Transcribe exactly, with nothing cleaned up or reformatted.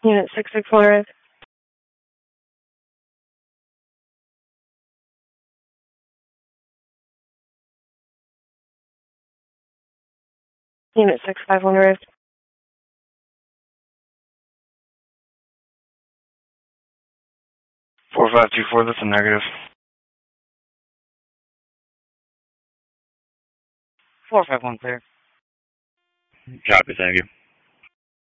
Unit six six one arrived. Unit six five one arrived. four five two four, that's a negative. four five one clear. Copy, thank you.